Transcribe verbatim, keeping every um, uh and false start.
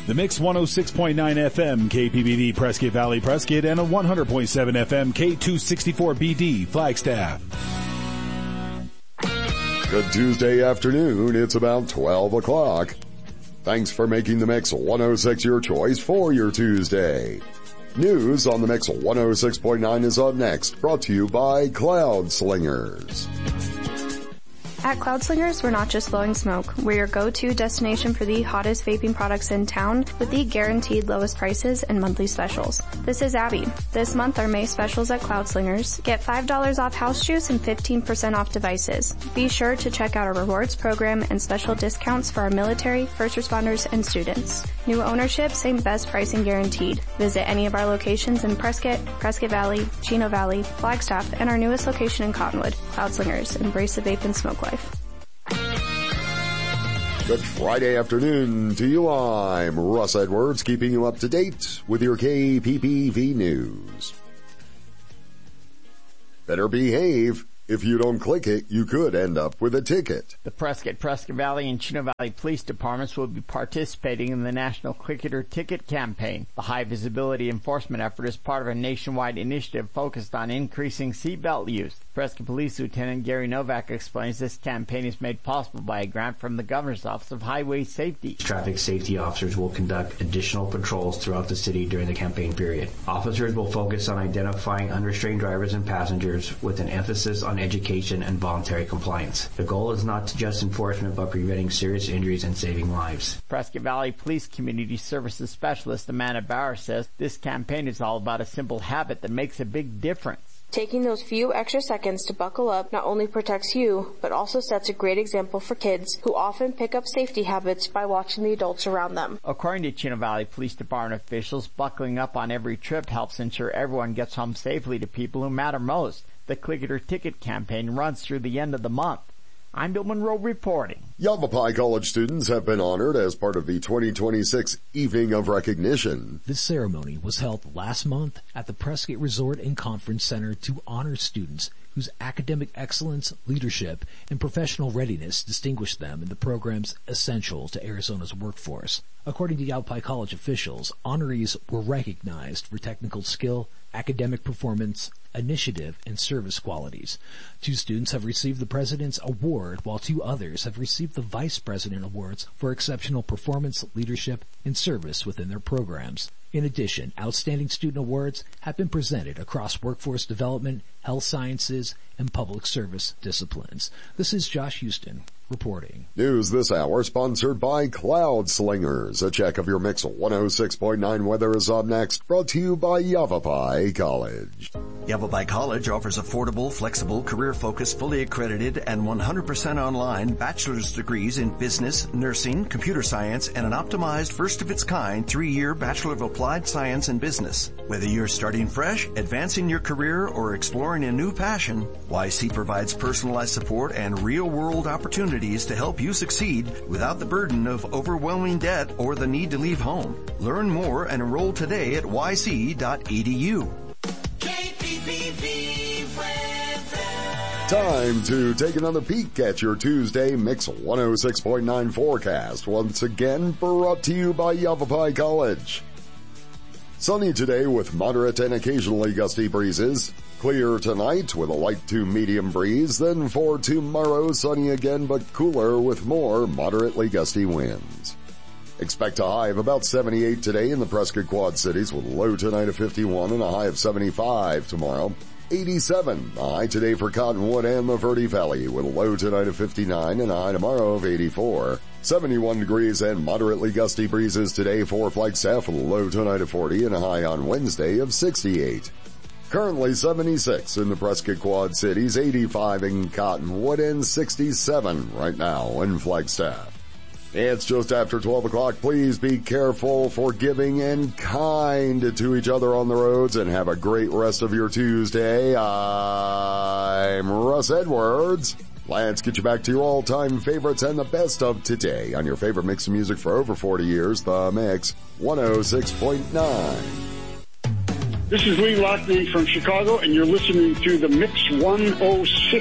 The Mix one oh six point nine F M K P B V Prescott Valley Prescott and a one hundred point seven F M K two sixty-four B D Flagstaff. Good Tuesday afternoon. It's about twelve o'clock. Thanks for making the Mix one oh six your choice for your Tuesday. News on the Mix one oh six point nine is up next, brought to you by Cloud Slingers. At Cloud Slingers, we're not just blowing smoke. We're your go-to destination for the hottest vaping products in town with the guaranteed lowest prices and monthly specials. This is Abby. This month, our May specials at Cloud Slingers. Get five dollars off house juice and fifteen percent off devices. Be sure to check out our rewards program and special discounts for our military, first responders, and students. New ownership, same best pricing guaranteed. Visit any of our locations in Prescott, Prescott Valley, Chino Valley, Flagstaff, and our newest location in Cottonwood. Cloud Slingers. Embrace the vape and smoke life. Good Friday afternoon to you. I'm Russ Edwards, keeping you up to date with your K P P V news. Better behave. If you don't click it, you could end up with a ticket. The Prescott, Prescott Valley, and Chino Valley Police Departments will be participating in the National Click It or Ticket campaign. The high-visibility enforcement effort is part of a nationwide initiative focused on increasing seatbelt use. Prescott Police Lieutenant Gary Novak explains this campaign is made possible by a grant from the Governor's Office of Highway Safety. Traffic safety officers will conduct additional patrols throughout the city during the campaign period. Officers will focus on identifying unrestrained drivers and passengers with an emphasis on education and voluntary compliance. The goal is not just enforcement, but preventing serious injuries and saving lives. Prescott Valley Police Community Services Specialist Amanda Bauer says this campaign is all about a simple habit that makes a big difference. Taking those few extra seconds to buckle up not only protects you, but also sets a great example for kids who often pick up safety habits by watching the adults around them. According to Chino Valley Police Department officials, buckling up on every trip helps ensure everyone gets home safely to people who matter most. The Click It or Ticket campaign runs through the end of the month. I'm Bill Monroe reporting. Yavapai College students have been honored as part of the twenty twenty-six Evening of Recognition. This ceremony was held last month at the Prescott Resort and Conference Center to honor students whose academic excellence, leadership, and professional readiness distinguished them in the programs essential to Arizona's workforce. According to Yavapai College officials, honorees were recognized for technical skill, academic performance, initiative, and service qualities. Two students have received the President's Award, while two others have received the Vice President Awards for exceptional performance, leadership, and service within their programs. In addition, outstanding student awards have been presented across workforce development, health sciences, and public service disciplines. This is Josh Houston reporting. News this hour sponsored by Cloud Slingers. A check of your Mix one oh six point nine weather is up next, brought to you by Yavapai College. Yavapai College offers affordable, flexible, career-focused, fully accredited, and one hundred percent online bachelor's degrees in business, nursing, computer science, and an optimized first-of-its-kind three-year Bachelor of Applied Science in Business. Whether you're starting fresh, advancing your career, or exploring a new passion, Y C provides personalized support and real-world opportunities to help you succeed without the burden of overwhelming debt or the need to leave home. Learn more and enroll today at y c dot e d u. K P P V weather. Time to take another peek at your Tuesday Mix one oh six point nine forecast. Once again brought to you by Yavapai College. Sunny today with moderate and occasionally gusty breezes. Clear tonight with a light to medium breeze. Then for tomorrow, sunny again but cooler with more moderately gusty winds. Expect a high of about seventy-eight today in the Prescott Quad Cities with a low tonight of fifty-one and a high of seventy-five tomorrow. eighty-seven, a high today for Cottonwood and the Verde Valley with a low tonight of fifty-nine and a high tomorrow of eighty-four. seventy-one degrees and moderately gusty breezes today for Flagstaff with a low tonight of forty and a high on Wednesday of sixty-eight. Currently seventy-six in the Prescott Quad Cities, eighty-five in Cottonwood, and sixty-seven right now in Flagstaff. It's just after twelve o'clock. Please be careful, forgiving, and kind to each other on the roads, and have a great rest of your Tuesday. I'm Russ Edwards. Let's get you back to your all-time favorites and the best of today on your favorite mix of music for over forty years, The Mix one oh six point nine. This is Lee Loughnane from Chicago, and you're listening to The Mix one oh six.